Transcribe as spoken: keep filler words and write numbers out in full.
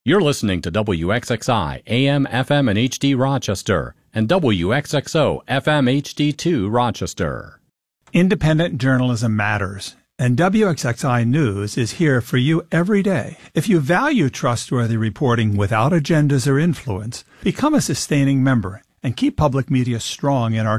You're listening to W X X I, A M, F M, and H D Rochester, and W X X O, F M, H D two Rochester. Independent journalism matters, and W X X I News is here for you every day. If you value trustworthy reporting without agendas or influence, become a sustaining member and keep public media strong in our